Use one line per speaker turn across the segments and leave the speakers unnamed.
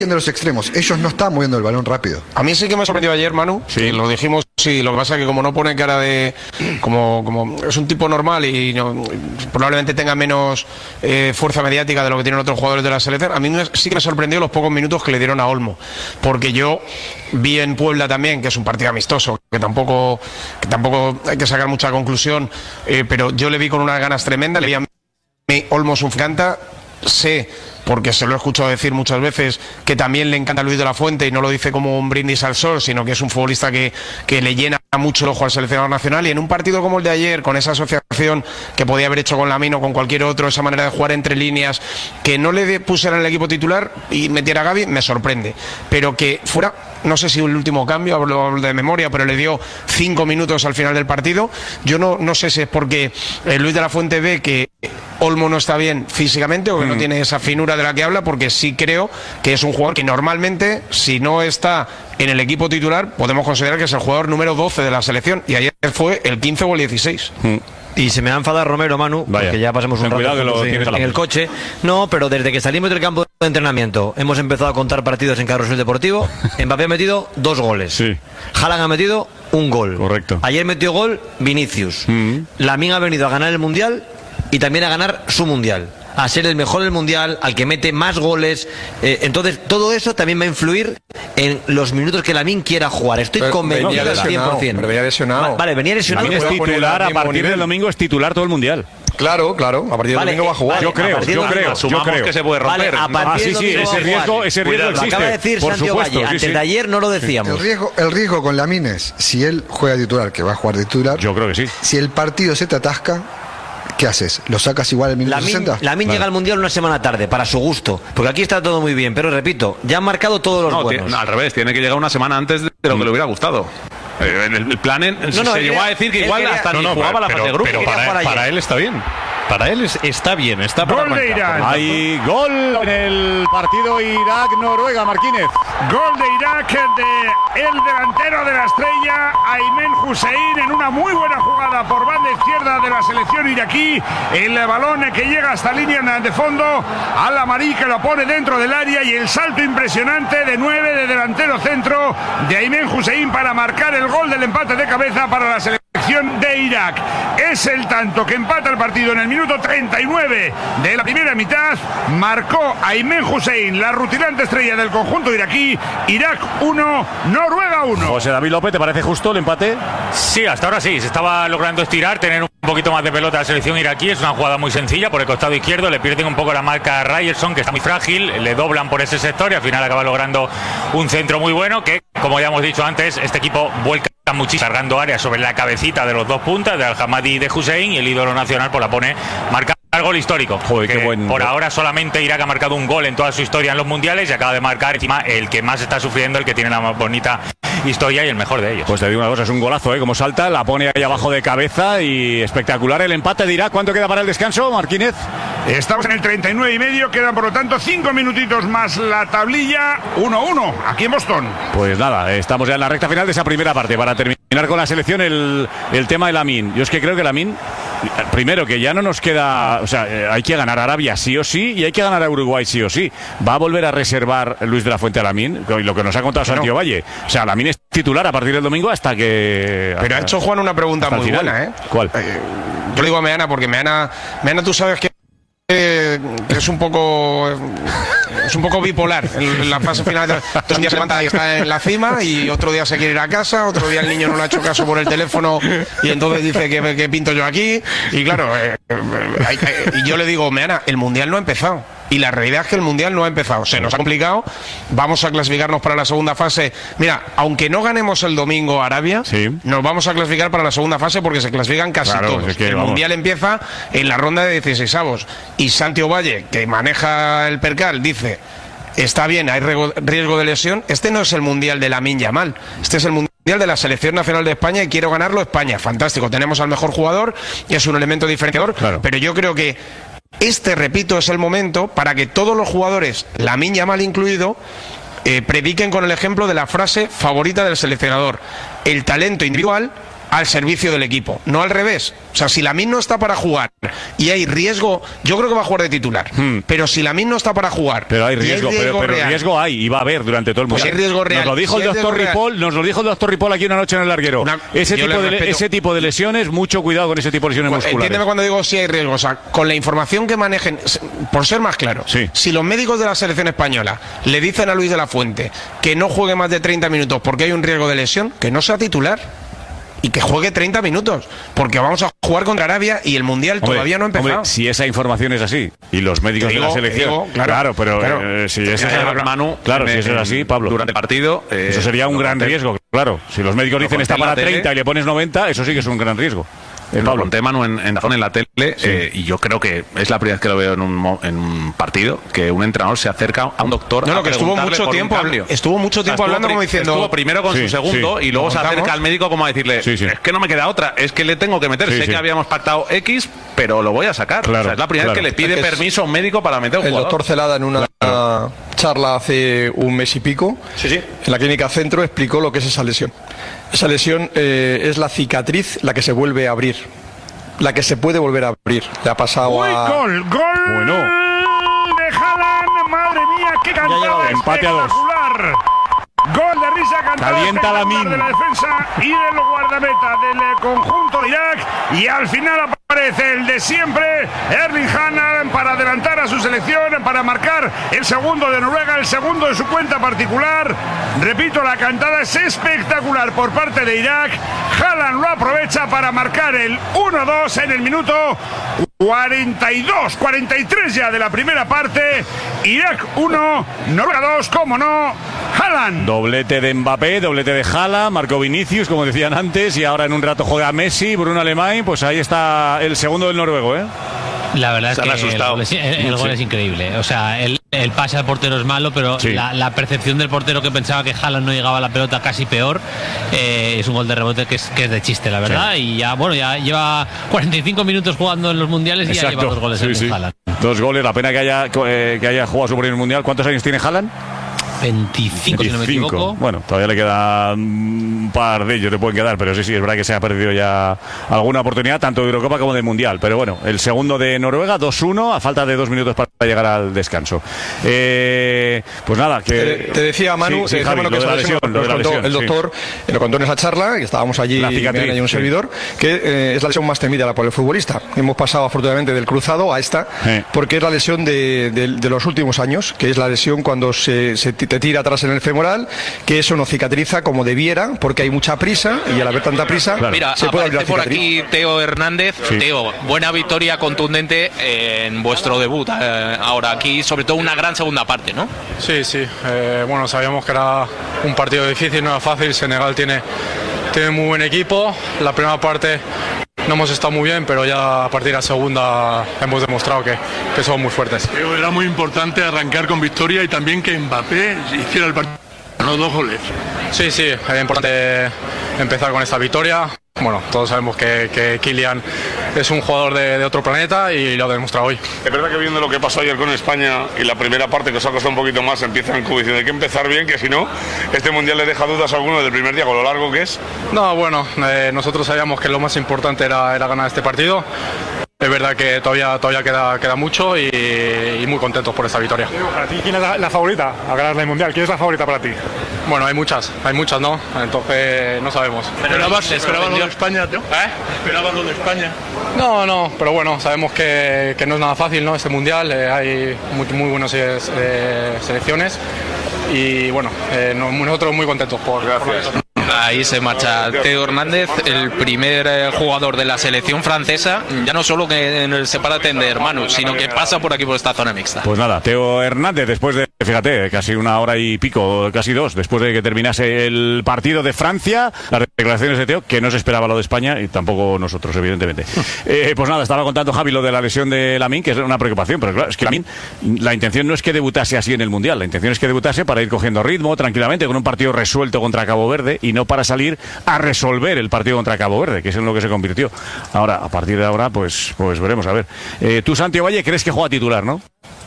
de los extremos, ellos no están moviendo el balón rápido.
A mí sí que me sorprendió ayer, Manu, sí, lo dijimos, sí, lo que pasa es que como no pone cara de... como es un tipo normal y probablemente tenga menos fuerza mediática de lo que tienen otros jugadores de la selección, a mí sí que me sorprendió los pocos minutos que le dieron a Olmo, porque yo vi en Puebla también, que es un partido amistoso, que tampoco hay que sacar mucha conclusión, pero yo le vi con unas ganas tremendas, le vi a mí, Olmo es un canta, sé, porque se lo he escuchado decir muchas veces, que también le encanta Luis de la Fuente y no lo dice como un brindis al sol, sino que es un futbolista que le llena mucho el ojo al seleccionador nacional, y en un partido como el de ayer, con esa asociación que podía haber hecho con Lamine o con cualquier otro, esa manera de jugar entre líneas, que no le pusiera en el equipo titular y metiera a Gavi, me sorprende, pero que fuera, no sé si el último cambio, hablo de memoria, pero le dio 5 minutos al final del partido. Yo no sé si es porque Luis de la Fuente ve que Olmo no está bien físicamente o que no tiene esa finura de la que habla, porque sí creo que es un jugador que normalmente, si no está en el equipo titular, podemos considerar que es el jugador número 12 de la selección, y ayer fue el 15 o el 16.
Y se me va a enfadar Romero, Manu, porque ya pasamos un rato en el coche. No, pero desde que salimos del campo de entrenamiento hemos empezado a contar partidos en Carrusel Deportivo. Mbappé ha metido 2 goles. Sí. Haaland ha metido 1 gol. Correcto. Ayer metió gol Vinicius. Lamine ha venido a ganar el Mundial y también a ganar su Mundial, a ser el mejor del Mundial, al que mete más goles. Entonces todo eso también va a influir en los minutos que Lamine quiera jugar. Estoy convencido al 100%.
Pero venía lesionado.
Vale, venía lesionado.
Lamine es titular, a partir del domingo es titular todo el Mundial.
Claro, a partir del domingo va a jugar.
Yo creo
que se puede romper.
Ese riesgo existe.
Acaba de decir Santiago Valle, antes de ayer no lo decíamos.
El riesgo con Lamine es, si él juega titular, que va a jugar de titular,
yo creo que sí.
Si el partido se te atasca, ¿qué haces? ¿Lo sacas igual el minuto 60?
Lamine llega al Mundial una semana tarde, para su gusto, porque aquí está todo muy bien, pero repito, ya han marcado todos los buenos.
Al revés, tiene que llegar una semana antes de lo que le hubiera gustado. El plan se llegó a decir que igual hasta ni jugaba la fase de grupo.
Pero para él está bien. Para él está bien, está para
gol de Irak.
Hay gol en el partido Irak-Noruega, Marquínez.
Gol de Irak de el delantero de la Estrella, Aymen Hussein, en una muy buena jugada por banda izquierda de la selección iraquí. El balón que llega hasta línea de fondo, Al-Amari que lo pone dentro del área, y el salto impresionante de 9 de delantero centro de Aymen Hussein para marcar el gol del empate de cabeza para la selección de Irak. Es el tanto que empata el partido en el minuto 39 de la primera mitad. Marcó Aymen Hussein, la rutilante estrella del conjunto iraquí. Irak 1, Noruega 1.
José David López, ¿te parece justo el empate?
Sí, hasta ahora sí. Se estaba logrando estirar, tener un poquito más de pelota a la selección iraquí. Es una jugada muy sencilla por el costado izquierdo. Le pierden un poco la marca a Ryerson, que está muy frágil. Le doblan por ese sector y al final acaba logrando un centro muy bueno que, como ya hemos dicho antes, este equipo vuelca muchísimo, cargando áreas sobre la cabecita de los dos puntas, de Al-Hamadi y de Hussein, y el ídolo nacional pues la pone marcada. El gol histórico. Joder, qué buen por gol. Ahora solamente Irak ha marcado un gol en toda su historia en los mundiales y acaba de marcar encima el que más está sufriendo, el que tiene la más bonita historia y el mejor de ellos.
Pues te digo una cosa, es un golazo, como salta, la pone ahí abajo de cabeza y espectacular el empate de Irak. ¿Cuánto queda para el descanso, Marquínez?
Estamos en el 39,5, quedan por lo tanto 5 minutitos más la tablilla. 1-1 aquí en Boston.
Pues nada, estamos ya en la recta final de esa primera parte. Para terminar con la selección, el tema de Lamine. Yo es que creo que Lamine, primero, que ya no nos queda, o sea, hay que ganar a Arabia sí o sí y hay que ganar a Uruguay sí o sí. Va a volver a reservar Luis de la Fuente a Lamine, lo que nos ha contado Santiago Valle. O sea, Lamine es titular a partir del domingo hasta que...
Pero ha hecho Juan una pregunta muy buena, ¿eh?
¿Cuál?
Yo le digo a Meana, porque Meana tú sabes que es un poco bipolar en la fase final. Un día se levanta y está en la cima y otro día se quiere ir a casa, otro día el niño no le ha hecho caso por el teléfono y entonces dice que pinto yo aquí, y claro, y yo le digo, Meana, el Mundial no ha empezado. Y la realidad es que el Mundial no ha empezado. Se nos ha complicado. Vamos a clasificarnos para la segunda fase. Mira, aunque no ganemos el domingo a Arabia, nos vamos a clasificar para la segunda fase porque se clasifican casi todos. Es que, el Mundial empieza en la ronda de 16avos. Y Santiago Valle, que maneja el percal, dice: está bien, hay riesgo de lesión. Este no es el Mundial de Lamine Yamal. Este es el Mundial de la Selección Nacional de España y quiero ganarlo España. Fantástico. Tenemos al mejor jugador y es un elemento diferenciador. Claro. Pero yo creo que repito, es el momento para que todos los jugadores, Lamine Yamal incluido, prediquen con el ejemplo de la frase favorita del seleccionador: el talento individual al servicio del equipo, no al revés. O sea, si Lamine no está para jugar y hay riesgo, yo creo que va a jugar de titular. Pero si Lamine no está para jugar,
pero hay riesgo, pero riesgo hay y va a haber durante todo el mundial.
Pues hay riesgo real.
Nos lo dijo el doctor Ripoll aquí una noche en el larguero. Ese tipo de lesiones, mucho cuidado con ese tipo de lesiones musculares.
Entiéndeme cuando digo si hay riesgo. O sea, con la información que manejen, por ser más claro, si los médicos de la selección española le dicen a Luis de la Fuente que no juegue más de 30 minutos porque hay un riesgo de lesión, que no sea titular. Y que juegue 30 minutos, porque vamos a jugar contra Arabia y el Mundial todavía no ha empezado.
Hombre, si esa información es así, y los médicos de la selección...
claro,
pero si eso es Manu, claro, si eso es así, Pablo...
Durante el partido...
eso sería un gran riesgo, claro. Si los médicos dicen está para 30 y le pones 90, eso sí que es un gran riesgo.
Lo conté, Manu, en la tele, y yo creo que es la primera vez que lo veo en un partido, que un entrenador se acerca a un doctor
que estuvo mucho tiempo hablando como diciendo...
Estuvo primero con su segundo y luego se acerca al médico como a decirle es que no me queda otra, es que le tengo que meter, sé que habíamos pactado X, pero lo voy a sacar.
Claro,
o sea, es la primera vez que le pide permiso a un médico para meter un jugador.
El doctor Celada en una charla hace un mes y pico en la clínica Centro explicó lo que es esa lesión. Esa lesión es la cicatriz la que se vuelve a abrir, la que se puede volver a abrir. Le ha pasado a...
¡Gol!
Bueno.
De Haaland, madre mía, qué cantada
empate a 2.
Gol de risa cantado
Calienta Lamine
de la defensa y del guardameta del conjunto de Irak, y al final aparece el de siempre, Erling Haaland, para adelantar a su selección, para marcar el segundo de Noruega, el segundo de su cuenta particular. Repito, la cantada es espectacular por parte de Irak. Haaland lo aprovecha para marcar el 1-2 en el minuto 43 ya de la primera parte. Irak 1, Noruega 2, como no, Haaland.
Doblete de Mbappé, doblete de Haaland, marcó Vinicius, como decían antes, y ahora en un rato juega Messi, Bruno Alemany, pues ahí está el segundo del noruego, ¿eh?
La verdad es que el gol es increíble. O sea, el pase al portero es malo, pero la percepción del portero, que pensaba que Haaland no llegaba a la pelota, casi peor. Es un gol de rebote que es de chiste, la verdad. Y ya lleva 45 minutos jugando en los mundiales y ya lleva 2 goles en Haaland.
2 goles, la pena que haya jugado su primer mundial. ¿Cuántos años tiene Haaland?
25, si no me equivoco.
Bueno, todavía le quedan un par de ellos, le pueden quedar, pero sí, es verdad que se ha perdido ya alguna oportunidad, tanto de Eurocopa como de Mundial. Pero bueno, el segundo de Noruega, 2-1, a falta de 2 minutos para llegar al descanso. Pues nada, que...
Te decía Manu, que esa lesión, el doctor lo contó en esa charla, que estábamos allí, y un servidor, que es la lesión más temida por el futbolista. Hemos pasado afortunadamente del cruzado a esta, porque es la lesión de los últimos años, que es la lesión cuando se te tira atrás en el femoral, que eso no cicatriza como debiera, porque hay mucha prisa, y al haber tanta prisa,
mira,
se puede abrir la cicatriz.
Por aquí Teo Hernández. Teo, buena victoria contundente en vuestro debut. Ahora aquí, sobre todo, una gran segunda parte, ¿no?
Sí. Bueno, sabíamos que era un partido difícil, no era fácil. Senegal tiene muy buen equipo. La primera parte no hemos estado muy bien, pero ya a partir de la segunda hemos demostrado que somos muy fuertes.
Era muy importante arrancar con victoria y también que Mbappé hiciera el partido, los 2 goles.
Sí, era importante empezar con esta victoria. Bueno, todos sabemos que Kylian es un jugador de otro planeta y lo ha demostrado hoy.
Es verdad que viendo lo que pasó ayer con España y la primera parte que os ha costado un poquito más, empiezan como diciendo hay que empezar bien, que si no, este mundial le deja dudas a alguno del primer día con lo largo que es.
No, bueno, nosotros sabíamos que lo más importante era ganar este partido. Es verdad que todavía queda mucho y muy contentos por esta victoria.
¿Para ti quién es la favorita a ganar el mundial? ¿Quién es la favorita para ti?
Bueno, hay muchas, ¿no? Entonces no sabemos.
¿Esperabas lo de España, tío? ¿Esperabas lo de España?
No, pero bueno, sabemos que no es nada fácil, ¿no? Este mundial, hay muy buenas selecciones y bueno, nosotros muy contentos por eso.
Ahí se marcha Teo Hernández, el primer jugador de la selección francesa, ya no solo que se para atender Manu, sino que pasa por aquí por esta zona mixta.
Pues nada, Teo Hernández, después de, fíjate, casi 1 hora y pico, casi 2, después de que terminase el partido de Francia, las declaraciones de Teo, que no se esperaba lo de España y tampoco nosotros, evidentemente. Pues nada, estaba contando Javi lo de la lesión de Lamine, que es una preocupación, pero claro, es que Lamine, la intención no es que debutase así en el Mundial, la intención es que debutase para ir cogiendo ritmo tranquilamente, con un partido resuelto contra Cabo Verde y no para salir a resolver el partido contra Cabo Verde, que es en lo que se convirtió. Ahora, a partir de ahora, pues veremos, a ver. Tú, Santiago Valle, crees que juega titular, ¿no?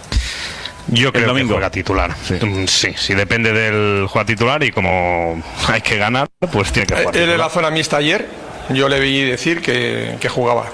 Yo creo que juega titular. Sí, depende del juega titular y como hay que ganar, pues tiene que jugar titular.
En la zona mixta ayer Yo le vi decir que jugaba.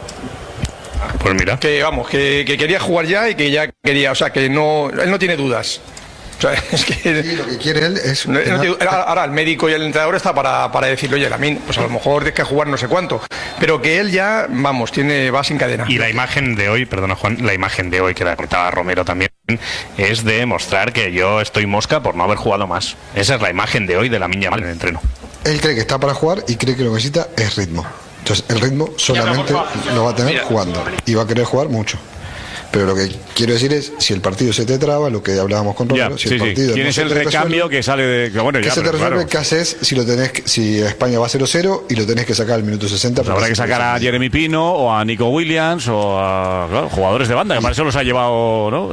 Pues mira.
Que vamos, que quería jugar ya y que ya quería, o sea, que no, él no tiene dudas. O sea, es que
sí, lo que quiere él es...
Ahora el médico y el entrenador está para decirle, oye, Lamine, pues a lo mejor tienes que jugar no sé cuánto. Pero que él ya, vamos, va sin cadena.
Y la imagen de hoy, perdona Juan, la imagen de hoy que la comentaba Romero también, es de mostrar que yo estoy mosca por no haber jugado más. Esa es la imagen de hoy de Lamine Yamal en el entreno.
Él cree que está para jugar y cree que lo que necesita es ritmo. Entonces el ritmo solamente lo va a tener jugando y va a querer jugar mucho. Pero lo que quiero decir es, si el partido se te traba, lo que hablábamos con Romero, si el partido
tienes el recambio que sale de...
¿Qué se te resuelve? ¿Qué haces si España va 0-0 y lo tenés que sacar al minuto 60?
Pues habrá que sacar a Jeremy Pino o a Nico Williams o a jugadores de banda, que para eso los ha llevado, ¿no?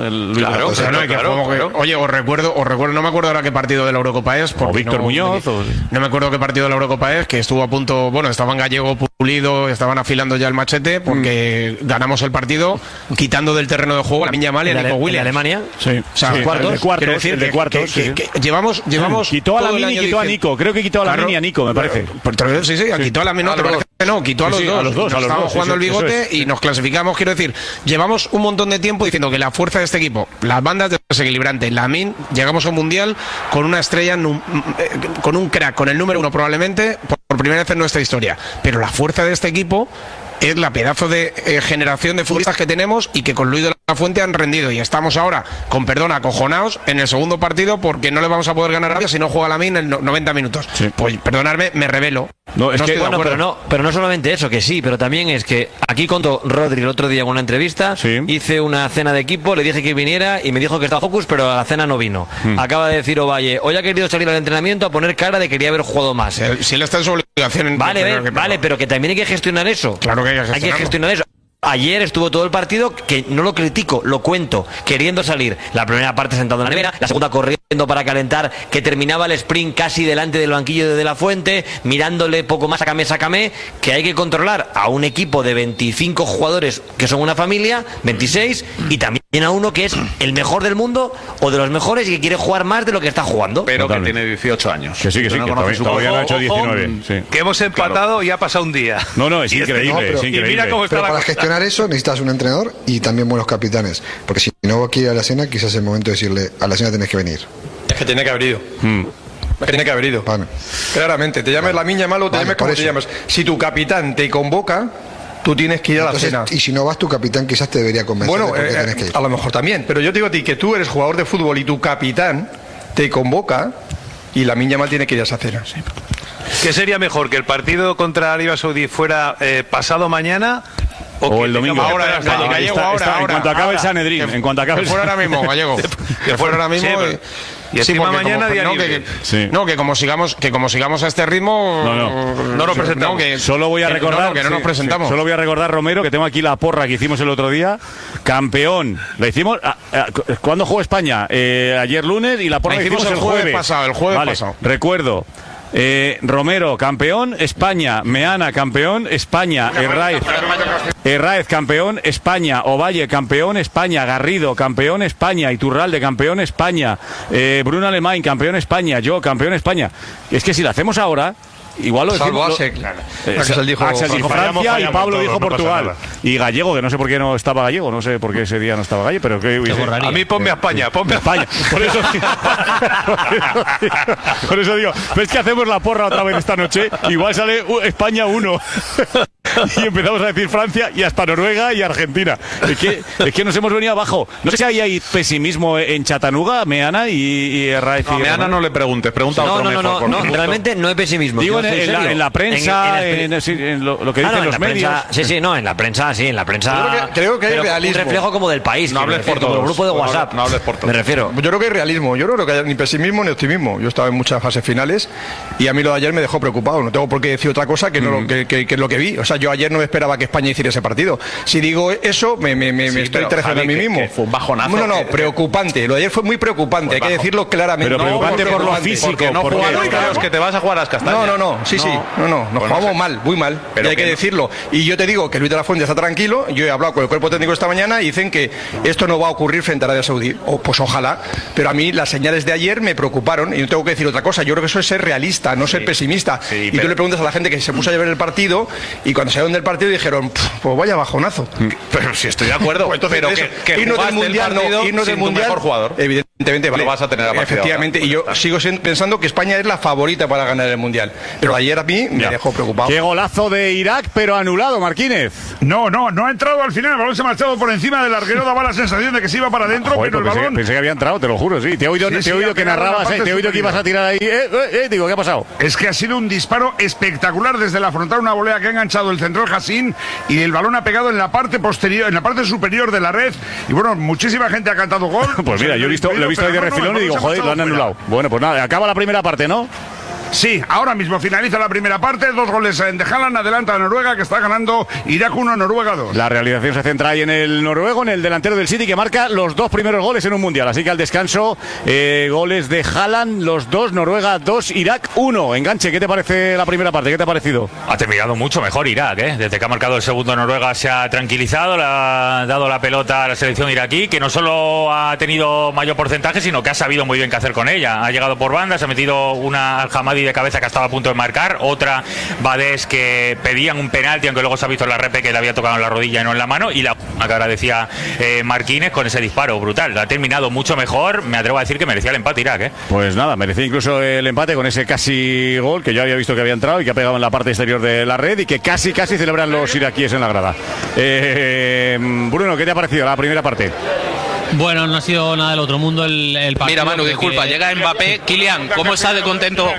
Claro. Oye, os recuerdo, no me acuerdo ahora qué partido de la Eurocopa es.
O Víctor Muñoz.
No me acuerdo qué partido de la Eurocopa es, que estuvo a punto, estaban Gallego, Pulido, estaban afilando ya el machete porque ganamos el partido quitando del terreno de juego a Lamine Yamal y a Nico Williams.
¿En Alemania?
Sí.
O sea,
el de cuartos.
Llevamos
quitó a Lamine y quitó a Nico. Creo que quitó a Lamine y a Nico, me parece.
Sí, quitó a Lamine. Quitó a los dos. Estábamos jugando el bigote y nos clasificamos. Quiero decir, llevamos un montón de tiempo diciendo que la fuerza de este equipo, las bandas desequilibrantes, Lamine, llegamos a un mundial con una estrella, con un crack, con el número 1 probablemente, por primera vez en nuestra historia. Pero la fuerza de este equipo es la pedazo de generación de futbolistas que tenemos y que con Luis de la Fuente han rendido, y estamos ahora, con perdón, acojonados en el segundo partido porque no le vamos a poder ganar a Arabia si no juega Lamine en 90 minutos. Sí. Pues perdonadme, me revelo.
Pero no solamente eso, que sí, pero también es que aquí contó Rodri el otro día en una entrevista, hice una cena de equipo, le dije que viniera y me dijo que estaba focus, pero a la cena no vino. Acaba de decir Ovalle, hoy ha querido salir al entrenamiento a poner cara de que quería haber jugado más.
Si él está en su obligación...
Vale, pero que también hay que gestionar eso.
Claro que hay que
gestionar eso. Ayer estuvo todo el partido, que no lo critico, lo cuento, queriendo salir. La primera parte sentado en la nevera, la segunda corriendo para calentar, que terminaba el sprint casi delante del banquillo de la Fuente, mirándole poco más Sácame, que hay que controlar a un equipo de 25 jugadores que son una familia, 26, y también a uno que es el mejor del mundo o de los mejores y que quiere jugar más de lo que está jugando.
Pero que tiene 18 años.
Que sí, que todavía no ha hecho 19. Sí.
Que hemos empatado y ha pasado un día.
No, es increíble. Es increíble.
Y mira cómo está para gestionar eso necesitas un entrenador y también buenos capitanes, porque si no quiere ir a la cena, quizás es el momento de decirle, a la cena tenés que venir.
Es que tiene que haber ido. Tiene que haber ido. Vale. Claramente, te llames Lamine Yamal o te llames como te llames. Si tu capitán te convoca, tú tienes que ir a la cena.
Y si no vas, tu capitán quizás te debería convencer de por qué tenés que ir.
A lo mejor también, pero yo te digo a ti que tú eres jugador de fútbol y tu capitán te convoca y Lamine Yamal tiene que ir a esa cena. Sí.
¿Qué sería mejor, que el partido contra Arabia Saudí fuera pasado mañana
o el domingo?
Ahora,
en cuanto acabe el Sanedrín, en cuanto acabe el...
fuera ahora mismo, Gallego. Que fuera ahora mismo.
Y encima mañana día libre.
Que como sigamos a este ritmo
no nos presentamos. Solo voy a recordar
que no nos presentamos.
Solo voy a recordar, Romero, que tengo aquí la porra que hicimos el otro día. Campeón. La hicimos ¿cuándo jugó España? Ayer lunes, y la porra la hicimos el jueves
pasado.
Recuerdo. Romero, campeón, España. Meana, campeón, España. Herráez, campeón, España. Ovalle, campeón, España. Garrido, campeón, España. Iturralde, campeón, España. Bruno Alemán, campeón, España. Yo, campeón, España. Es que si lo hacemos ahora, igual lo decimos. Axel dijo Francia y Pablo dijo Portugal. Y Gallego, que no sé por qué no estaba Gallego, no sé por qué ese día no estaba Gallego, pero que
a mí ponme a España,
Por eso digo, pero es que hacemos la porra otra vez esta noche, igual sale España 1. Y empezamos a decir Francia y hasta Noruega y Argentina. Es que nos hemos venido abajo. No sé si hay pesimismo en Chattanooga, Meana y Herráez.
No, Meana no le pregunta a otro mejor.
No, realmente no hay pesimismo.
Digo, en la prensa, en lo que dicen los medios.
En la prensa.
Creo que hay realismo.
Un reflejo como del país.
No hables por todo.
El grupo de WhatsApp.
No hables por todo.
Me refiero.
Yo creo que hay realismo. Yo no creo que haya ni pesimismo ni optimismo. Yo estaba en muchas fases finales y a mí lo de ayer me dejó preocupado. No tengo por qué decir otra cosa que es lo que vi. O sea, yo ayer no esperaba que España hiciera ese partido. Si digo eso, me estoy traicionando a mí mismo.
Fue un bajonazo.
No, preocupante. Lo de ayer fue muy preocupante. Hay que decirlo claramente.
Pero preocupante por lo físico.
Porque no jugaron, que te vas a jugar a las castañas.
No. nos jugamos mal, muy mal, pero hay que decirlo. Y yo te digo que Luis de la Fuente está tranquilo. Yo he hablado con el cuerpo técnico esta mañana y dicen que esto no va a ocurrir frente a Arabia Saudí. Pues ojalá, pero a mí las señales de ayer me preocuparon y no tengo que decir otra cosa. Yo creo que eso es ser realista, no ser pesimista. Y tú le preguntas a la gente que se puso a ver el partido y cuando salieron del partido dijeron, pues vaya bajonazo.
Pero si estoy de acuerdo,
pues entonces,
pero que
irnos del mundial, irnos del mundial,
mejor jugador,
evidentemente,
vale, lo vas a tener a partir
efectivamente, y yo sigo pensando que España es la favorita para ganar el mundial. Pero ayer a mí me dejó preocupado.
Qué golazo de Irak, pero anulado, Marquínez.
No ha entrado al final. El balón se ha marchado por encima del larguero. Daba la sensación de que se iba para adentro, pero el balón.
Pensé que había entrado, te lo juro, sí. Te he oído que narrabas, te he oído que ibas a tirar ahí. Digo, ¿qué ha pasado?
Es que ha sido un disparo espectacular desde la frontal, una volea que ha enganchado el central Hassin y el balón ha pegado en la parte posterior, en la parte superior de la red. Y bueno, muchísima gente ha cantado gol.
Pues mira, yo lo he visto ahí de refilón y digo, joder, lo han anulado. Bueno, pues nada, acaba la primera parte, ¿no?
Sí, ahora mismo finaliza la primera parte, 2 goles de Haaland, adelanta a Noruega que está ganando Irak 1, Noruega 2.
La realización se centra ahí en el noruego, en el delantero del City que marca los 2 primeros goles en un mundial, así que al descanso goles de Haaland, los 2, Noruega 2, Irak 1. Enganche, ¿qué te parece la primera parte? ¿Qué te ha parecido?
Ha terminado mucho mejor Irak, desde que ha marcado el segundo Noruega se ha tranquilizado, le ha dado la pelota a la selección iraquí, que no solo ha tenido mayor porcentaje, sino que ha sabido muy bien qué hacer con ella. Ha llegado por banda, se ha metido una Al-Hamadi de cabeza que estaba a punto de marcar, otra Badés que pedían un penalti, aunque luego se ha visto en la repe que le había tocado en la rodilla y no en la mano, y la que ahora decía Marquínez con ese disparo brutal. Ha terminado mucho mejor, me atrevo a decir que merecía el empate Irak.
Pues nada, merecía incluso el empate con ese casi gol que yo había visto que había entrado y que ha pegado en la parte exterior de la red y que casi celebran los iraquíes en la grada. Bruno, ¿qué te ha parecido la primera parte?
Bueno, no ha sido nada del otro mundo el partido.
Mira, Manu, disculpa, llega Mbappé. Kylian, ¿cómo está de contento?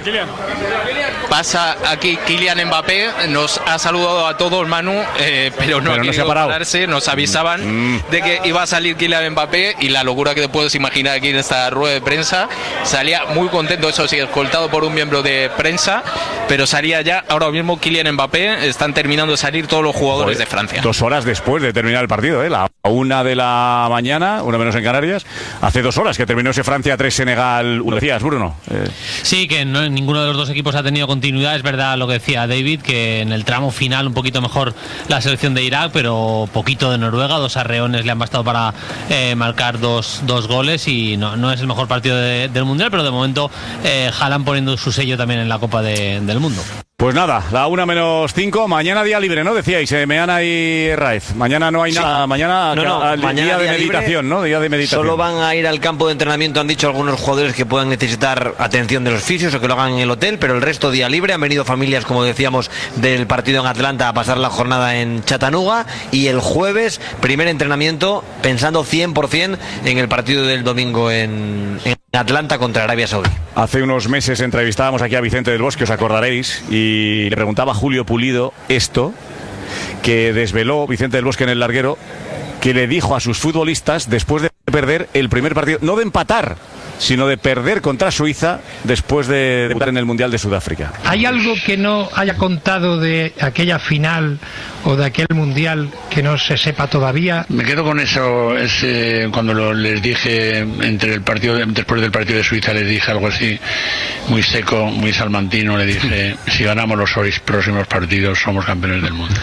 Pasa aquí Kylian Mbappé, nos ha saludado a todos, Manu, pero no ha querido pararse. Nos avisaban de que iba a salir Kylian Mbappé y la locura que te puedes imaginar aquí en esta rueda de prensa. Salía muy contento, eso sí, escoltado por un miembro de prensa, pero salía ya ahora mismo Kylian Mbappé. Están terminando de salir todos los jugadores de Francia.
2 horas después de terminar el partido, la 1 de la mañana, una menos en Canarias, hace 2 horas que terminó ese Francia 3 Senegal 1. Decías, Bruno.
Sí, que ninguno de los dos equipos ha tenido continuidad. Es verdad lo que decía David, que en el tramo final un poquito mejor la selección de Irak, pero poquito de Noruega. 2 arreones le han bastado para marcar dos goles y no es el mejor partido del Mundial, pero de momento Haaland poniendo su sello también en la Copa del Mundo.
Pues nada, la 1 menos 5, mañana día libre, ¿no? Decíais, Meana y Raez. Mañana no hay nada, mañana día de meditación, libre, ¿no? Día de meditación.
Solo van a ir al campo de entrenamiento, han dicho algunos jugadores que puedan necesitar atención de los fisios o que lo hagan en el hotel, pero el resto día libre. Han venido familias, como decíamos, del partido en Atlanta a pasar la jornada en Chattanooga y el jueves, primer entrenamiento, pensando 100% en el partido del domingo en Atlanta contra Arabia Saudí.
Hace unos meses entrevistábamos aquí a Vicente del Bosque, os acordaréis, y le preguntaba a Julio Pulido esto, que desveló Vicente del Bosque en el larguero, que le dijo a sus futbolistas después de perder el primer partido, no de empatar, sino de perder contra Suiza después de debutar en el Mundial de Sudáfrica.
¿Hay algo que no haya contado de aquella final o de aquel Mundial que no se sepa todavía?
Me quedo con eso, cuando les dije después del partido de Suiza, les dije algo así, muy seco, muy salmantino, le dije, si ganamos los 6 próximos partidos somos campeones del mundo.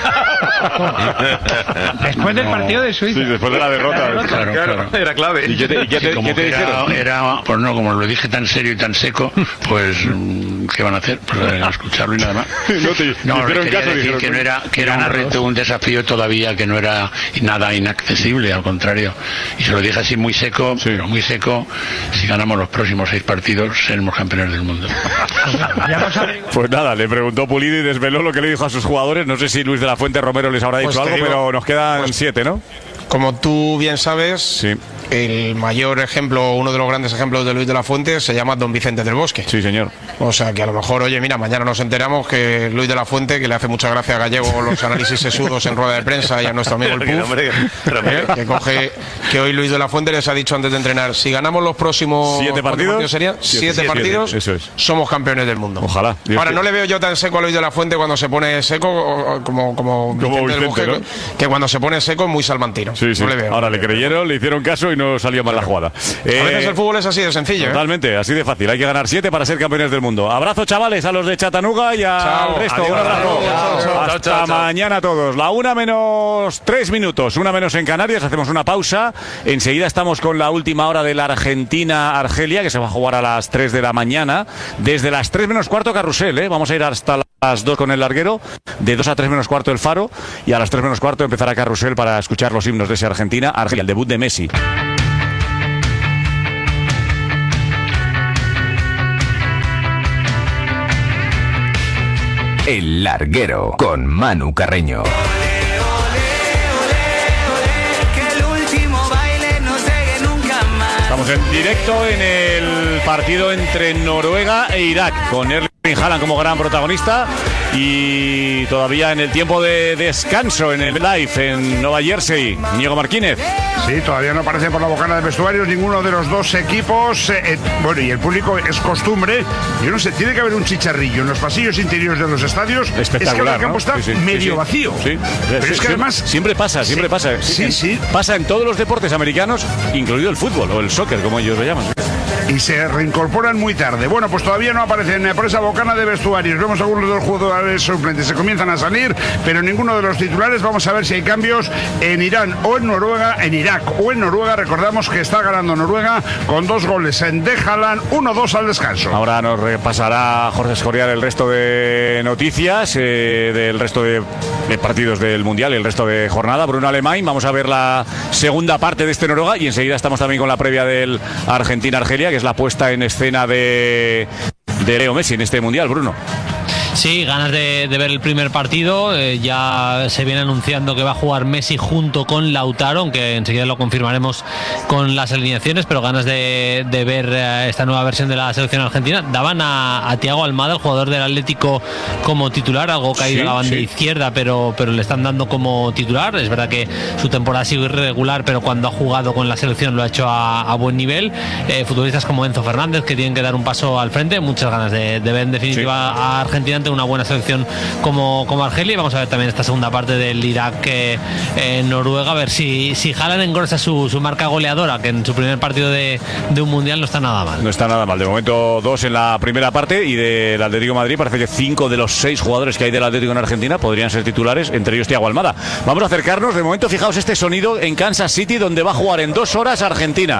Después del partido de Suiza.
Sí, después de la derrota.
Claro.
Era clave.
¿Y qué te dijeron?
Pues no, como lo dije tan serio y tan seco, pues ¿qué van a hacer? Pues escucharlo y nada más. Quería decir que era un reto, un desafío todavía que no era nada inaccesible, al contrario. Y se lo dije así muy seco, pero muy seco. Si ganamos los próximos 6 partidos, seremos campeones del mundo.
Pues nada, le preguntó Pulido y desveló lo que le dijo a sus jugadores. No sé si Luis de la Fuente Romero les habrá dicho algo, pero nos quedan 7, ¿no?
Como tú bien sabes, el mayor ejemplo, uno de los grandes ejemplos de Luis de la Fuente se llama Don Vicente del Bosque.
Sí, señor.
O sea, que a lo mejor, oye, mira, mañana nos enteramos que Luis de la Fuente, que le hace mucha gracia a Gallego los análisis sesudos en rueda de prensa, y a nuestro amigo el Puf, que hoy Luis de la Fuente les ha dicho antes de entrenar, si ganamos los próximos
7 partidos,
serían 7 partidos,
eso es.
Somos campeones del mundo.
Ojalá.
Ahora, no le veo yo tan seco a Luis de la Fuente cuando se pone seco, como Vicente del Bosque, ¿no? Que cuando se pone seco es muy salmantino.
Sí.
No le veo.
Ahora le creyeron, le hicieron caso y no salió mal la jugada.
A veces el fútbol es así de sencillo.
Totalmente, así de fácil. Hay que ganar 7 para ser campeones del mundo. Abrazo, chavales, a los de Chattanooga y al resto.
Adiós,
un abrazo. Hasta mañana a todos. La 1:03 minutos, 1 en Canarias. Hacemos una pausa. Enseguida estamos con la última hora de la Argentina-Argelia, que se va a jugar a las 3 de la mañana. Desde las 3 menos cuarto, Carrusel, ¿eh? Vamos a ir hasta las 2 con el larguero. De 2 a 3 menos cuarto, el Faro. Y a las 3 menos cuarto empezará Carrusel para escuchar los himnos de ese Argentina-Argelia, el debut de Messi.
El larguero con Manu Carreño.
Estamos en directo en el partido entre Noruega e Irak, con Erling Haaland como gran protagonista y todavía en el tiempo de descanso en el live en Nueva Jersey. Diego Martínez.
Sí, todavía no aparece por la bocana de vestuarios ninguno de los dos equipos. Bueno, y el público es costumbre. Yo no sé, tiene que haber un chicharrillo en los pasillos interiores de los estadios.
Espectacular,
es que el campo está medio vacío.
Sí.
Pero es que además...
Siempre pasa.
Sí.
Pasa en todos los deportes americanos, incluido el fútbol o el soccer, como ellos lo llaman.
Y se reincorporan muy tarde. Bueno, pues todavía no aparecen por esa bocana de vestuarios. Vemos algunos de los jugadores suplentes. Se comienzan a salir, pero ninguno de los titulares. Vamos a ver si hay cambios en Irán o en Noruega, en Irak o en Noruega. Recordamos que está ganando Noruega con 2 goles de Haaland, 1-2 al descanso.
Ahora nos repasará Jorge Escorial el resto de noticias, del resto de partidos del Mundial y el resto de jornada. Bruno Alemán, vamos a ver la segunda parte de este Noruega y enseguida estamos también con la previa del Argentina-Argelia, que es la puesta en escena de Leo Messi en este Mundial, Bruno.
Sí, ganas de ver el primer partido. Ya se viene anunciando que va a jugar Messi junto con Lautaro, aunque enseguida lo confirmaremos con las alineaciones, pero ganas de ver esta nueva versión de la selección argentina. Daban a Thiago Almada, el jugador del Atlético, como titular, algo caído a la banda izquierda, pero le están dando como titular. Es verdad que su temporada ha sido irregular, pero cuando ha jugado con la selección lo ha hecho a buen nivel. Futbolistas como Enzo Fernández, que tienen que dar un paso al frente. Muchas ganas de ver en definitiva a Argentina ante una buena selección como Argelia. Y vamos a ver también esta segunda parte del Irak Noruega, a ver si Haaland engrosa su marca goleadora, que en su primer partido de un Mundial no está nada mal.
No está nada mal. De momento 2 en la primera parte, y del Atlético de Madrid parece que 5 de los 6 jugadores que hay del Atlético en Argentina podrían ser titulares, entre ellos Thiago Almada. Vamos a acercarnos. De momento, fijaos este sonido en Kansas City, donde va a jugar en 2 horas Argentina.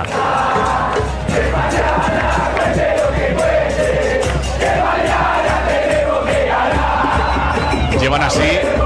Llevan así,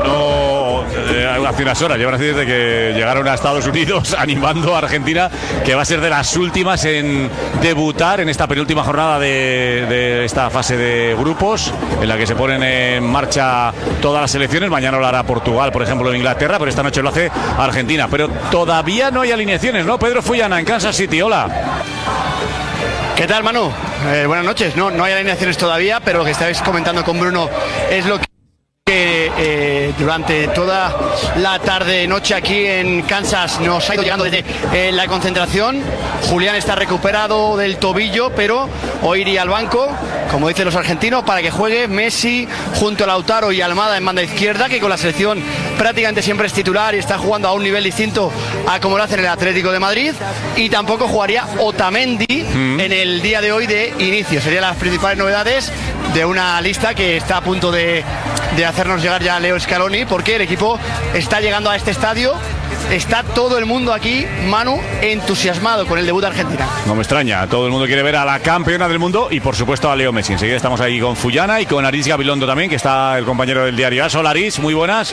hace unas horas, llevan así desde que llegaron a Estados Unidos, animando a Argentina, que va a ser de las últimas en debutar en esta penúltima jornada de esta fase de grupos, en la que se ponen en marcha todas las selecciones. Mañana lo hará Portugal, por ejemplo, en Inglaterra, pero esta noche lo hace Argentina. Pero todavía no hay alineaciones, ¿no? Pedro Fullana, en Kansas City, hola.
¿Qué tal, Manu? Buenas noches. No hay alineaciones todavía, pero lo que estáis comentando con Bruno es lo que durante toda la tarde-noche aquí en Kansas nos ha ido llegando desde la concentración. Julián está recuperado del tobillo, pero hoy iría al banco, como dicen los argentinos, para que juegue Messi junto a Lautaro y Almada en banda izquierda, que con la selección prácticamente siempre es titular y está jugando a un nivel distinto a como lo hace en el Atlético de Madrid. Y tampoco jugaría Otamendi en el día de hoy de inicio. Serían las principales novedades de una lista que está a punto de hacernos llegar ya Leo Scaloni, porque el equipo está llegando a este estadio. Está todo el mundo aquí, Manu, entusiasmado con el debut de Argentina.
No me extraña, todo el mundo quiere ver a la campeona del mundo y por supuesto a Leo Messi. Enseguida estamos ahí con Fullana y con Aritz Gabilondo también, que está el compañero del diario AS. Hola Aritz, muy buenas.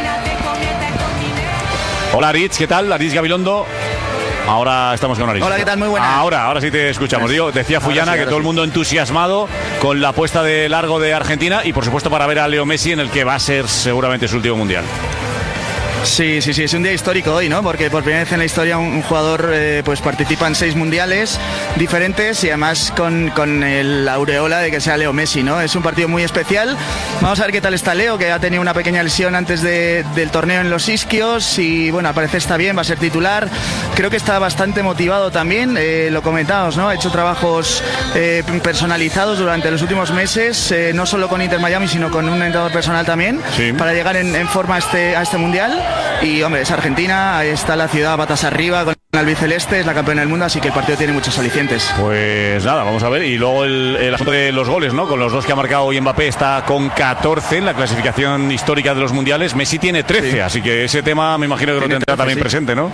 Hola Aritz, ¿qué tal? Aritz Gabilondo. Ahora estamos con Aritz.
Hola, ¿qué tal? Muy buenas.
Ahora sí te escuchamos. Decía Fullana que todo el mundo entusiasmado con la puesta de largo de Argentina y por supuesto para ver a Leo Messi en el que va a ser seguramente su último mundial.
Sí, es un día histórico hoy, ¿no? Porque por primera vez en la historia un jugador pues participa en 6 mundiales diferentes y además con el aureola de que sea Leo Messi, ¿no? Es un partido muy especial. Vamos a ver qué tal está Leo, que ha tenido una pequeña lesión antes del torneo en los isquios y bueno, parece está bien, va a ser titular. Creo que está bastante motivado también, lo comentamos, ¿no? Ha hecho trabajos personalizados durante los últimos meses, no solo con Inter Miami, sino con un entrenador personal también, para llegar en forma a este mundial. Y hombre, es Argentina, ahí está la ciudad patas arriba con albiceleste, es la campeona del mundo, así que el partido tiene muchos alicientes.
Pues nada, vamos a ver. Y luego el asunto de los goles, ¿no? Con los 2 que ha marcado hoy Mbappé, está con 14 en la clasificación histórica de los mundiales. Messi tiene 13, sí. Así que ese tema me imagino que lo tendrá también presente, ¿no?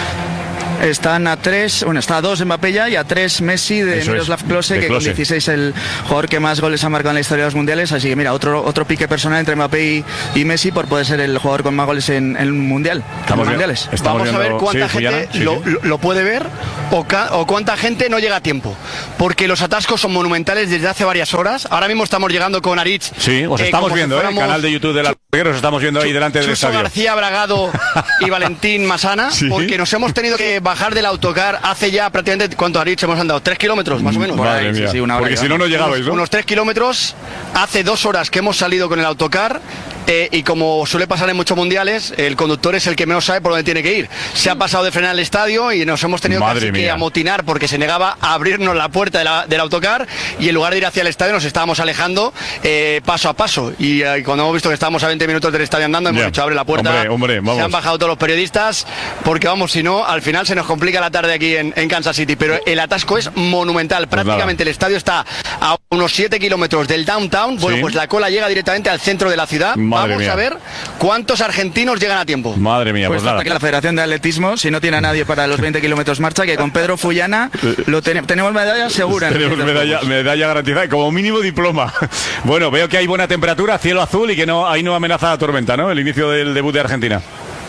Están a 3, bueno, está a 2 Mbappé ya y a 3 Messi de Miroslav Klose, que con 16 el jugador que más goles ha marcado en la historia de los mundiales. Así que mira, otro pique personal entre Mbappé y Messi por poder ser el jugador con más goles en el mundial.
Mundiales. Vamos a ver cuánta gente lo puede ver o cuánta gente no llega a tiempo. Porque los atascos son monumentales desde hace varias horas. Ahora mismo estamos llegando con Aritz.
Sí, os estamos viendo, el canal de YouTube del Larguero, os estamos viendo ahí delante del estadio.
García Bragado y Valentín Masana, ¿sí? Porque nos hemos tenido que bajar del autocar hace ya prácticamente, ¿cuánto Aritz hemos andado? 3 kilómetros más o menos.
Madre mía.
Sí, una hora.
Porque si no llegabais, ¿no?
Unos 3 kilómetros. Hace 2 horas que hemos salido con el autocar. Y como suele pasar en muchos mundiales, el conductor es el que menos sabe por dónde tiene que ir. Se ha pasado de frenar el estadio y nos hemos tenido que amotinar porque se negaba a abrirnos la puerta del autocar, y en lugar de ir hacia el estadio nos estábamos alejando paso a paso. Y cuando hemos visto que estábamos a 20 minutos del estadio andando, hemos dicho abre la puerta.
Hombre,
se han bajado todos los periodistas porque vamos, si no, al final se nos complica la tarde aquí en Kansas City. Pero el atasco es monumental. Prácticamente el estadio está a unos 7 kilómetros del downtown. Bueno, pues la cola llega directamente al centro de la ciudad. Vamos a ver cuántos argentinos llegan a tiempo.
Madre mía,
pues nada. Que la Federación de Atletismo, si no tiene a nadie para los 20 kilómetros marcha, que con Pedro Fullana tenemos medalla segura.
Tenemos medalla garantizada y como mínimo diploma. Bueno, veo que hay buena temperatura, cielo azul y que ahí no amenaza la tormenta, ¿no? El inicio del debut de Argentina.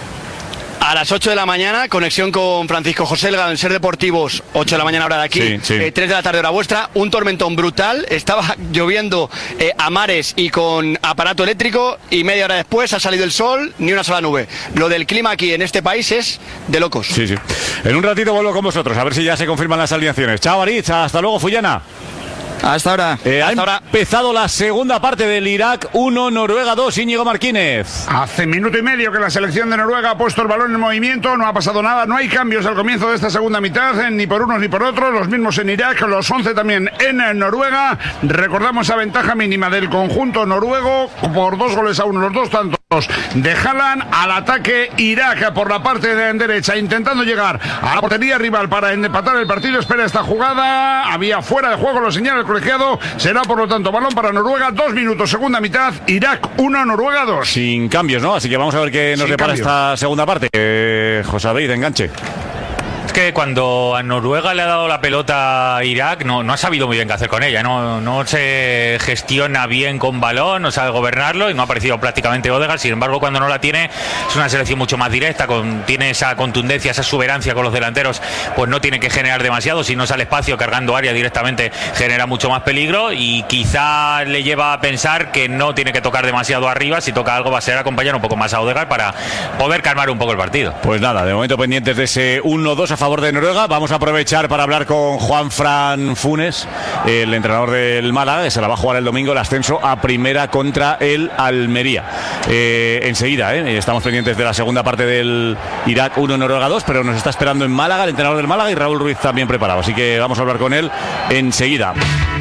A las 8 de la mañana, conexión con Francisco José Elgado en Ser Deportivos, 8 de la mañana hora de aquí, 3 de la tarde hora vuestra, un tormentón brutal, estaba lloviendo a mares y con aparato eléctrico, y media hora después ha salido el sol, ni una sola nube. Lo del clima aquí en este país es de locos.
Sí. En un ratito vuelvo con vosotros, a ver si ya se confirman las alineaciones. Chao, Aritz, hasta luego, Fullana.
Hasta ahora.
Ha empezado la segunda parte del Irak 1, Noruega 2, Íñigo Martínez.
Hace minuto y medio que la selección de Noruega ha puesto el balón en movimiento, no ha pasado nada, no hay cambios al comienzo de esta segunda mitad, ni por unos ni por otros, los mismos en Irak, los 11 también en Noruega. Recordamos esa ventaja mínima del conjunto noruego por 2-1, los 2 tantos de Haaland. Al ataque Irak por la parte derecha, intentando llegar a la portería rival para empatar el partido. Espera esta jugada, había fuera de juego, lo señala el colegiado, será por lo tanto balón para Noruega. 2 minutos, segunda mitad, Irak 1, Noruega 2.
Sin cambios, ¿no? Así que vamos a ver qué nos depara esta segunda parte. José David, enganche.
Es que cuando a Noruega le ha dado la pelota a Irak, no ha sabido muy bien qué hacer con ella, no se gestiona bien con balón, no sabe gobernarlo, y no ha aparecido prácticamente Odegaard. Sin embargo, cuando no la tiene, es una selección mucho más directa, tiene esa contundencia, esa exuberancia con los delanteros, pues no tiene que generar demasiado. Si no sale espacio cargando área directamente, genera mucho más peligro, y quizá le lleva a pensar que no tiene que tocar demasiado arriba. Si toca algo va a ser acompañar un poco más a Odegaard para poder calmar un poco el partido.
Pues nada, de momento pendientes de ese 1-2 a favor de Noruega. Vamos a aprovechar para hablar con Juanfran Funes, el entrenador del Málaga, que se la va a jugar el domingo el ascenso a primera contra el Almería. Enseguida, estamos pendientes de la segunda parte del Irak 1, Noruega 2, pero nos está esperando en Málaga el entrenador del Málaga y Raúl Ruiz también preparado, así que vamos a hablar con él enseguida.